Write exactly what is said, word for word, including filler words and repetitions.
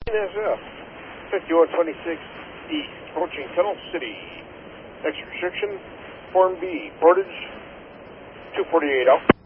S F, fifty-one twenty-six East, approaching Tunnel City. Next restriction, Form B, portage, two forty-eight out.